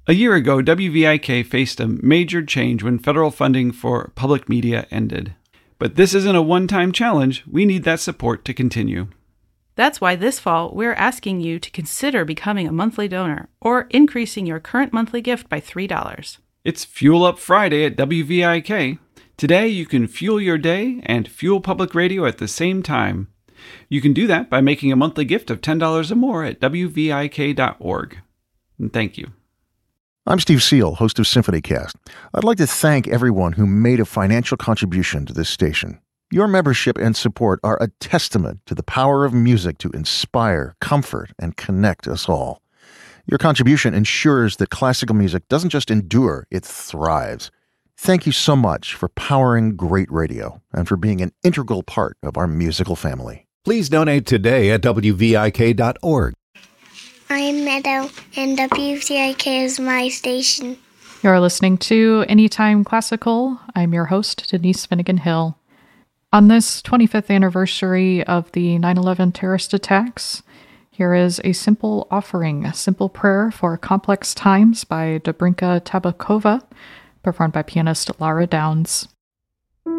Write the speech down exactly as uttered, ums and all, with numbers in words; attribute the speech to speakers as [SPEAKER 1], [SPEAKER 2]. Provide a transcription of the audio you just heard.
[SPEAKER 1] A year ago, W V I K faced a major change when federal funding for public media ended. But this isn't a one-time challenge. We need that support to continue.
[SPEAKER 2] That's why this fall, we're asking you to consider becoming a monthly donor or increasing your current monthly gift by three dollars.
[SPEAKER 1] It's Fuel Up Friday at W V I K. Today, you can fuel your day and fuel public radio at the same time. You can do that by making a monthly gift of ten dollars or more at W V I K dot org. And thank you.
[SPEAKER 3] I'm Steve Seal, host of SymphonyCast. I'd like to thank everyone who made a financial contribution to this station. Your membership and support are a testament to the power of music to inspire, comfort, and connect us all. Your contribution ensures that classical music doesn't just endure, it thrives. Thank you so much for powering great radio and for being an integral part of our musical family.
[SPEAKER 4] Please donate today at W V I K dot org.
[SPEAKER 5] I'm Meadow, and W V I K is my station.
[SPEAKER 6] You're listening to Anytime Classical. I'm your host, Denise Finnegan Hill. On this twenty-fifth anniversary of the nine eleven terrorist attacks, here is a simple offering, a simple prayer for complex times by Dobrinka Tabakova, performed by pianist Lara Downs.